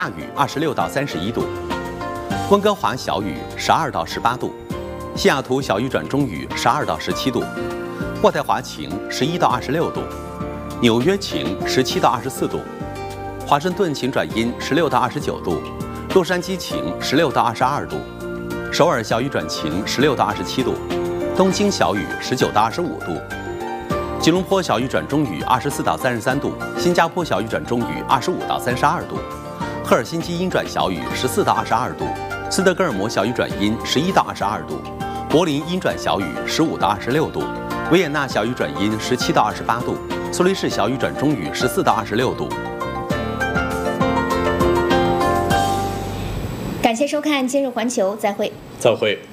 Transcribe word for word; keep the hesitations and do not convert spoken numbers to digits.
大雨二十六到三十一度，温哥华小雨十二到十八度，西雅图小雨转中雨十二到十七度，渥太华晴十一到二十六度，纽约晴十七到二十四度，华盛顿晴转阴十六到二十九度，洛杉矶晴十六到二十二度，首尔小雨转晴十六到二十七度，东京小雨十九到二十五度，吉隆坡小雨转中雨二十四到三十三度，新加坡小雨转中雨二十五到三十二度，赫尔辛基阴转小雨十四到二十二度，斯德哥尔摩小雨转阴十一到二十二度，柏林阴转小雨十五到二十六度，维也纳小雨转阴十七到二十八度，苏黎世小雨转中雨十四到二十六度。 感谢收看今日环球，再会。 再会。